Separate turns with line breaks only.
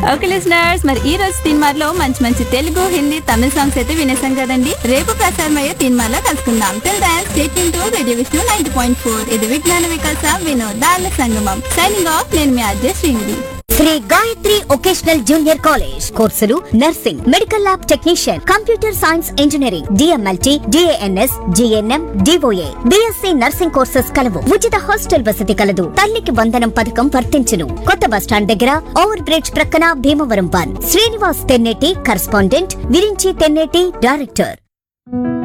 Okay listeners, మరి ఈ రోజు తీన్మార్లో మంచి మంచి తెలుగు, హిందీ, తమిళ సాంగ్స్ అయితే వినేసాం కదండి. రేపు ప్రసారమయ్యే తీన్మార్లో కలుసుకుందాం. Till then stay tune to radio Vishnu 90.4. ఇది విజ్ఞాన వికాస వినోదాల సంగమం. సైనింగ్ ఆఫ్, నేను మీ Ajay Srinidhi.
Shri Gayatri vocational junior college కోర్సులు nursing, medical lab technician, computer science engineering, DMLT, DNS, GNM, DOA, BSc nursing courses కలవు. ఉచిత హాస్టల్ వసతి కలదు. తల్లికి వందనం పథకం వర్తించును. కొత్త బస్టాండ్ దగ్గర ఓవర్ బ్రిడ్జ్ ప్రక్కన భీమవరం 1. Srinivas Tenneti correspondent, Virinchi Tenneti director.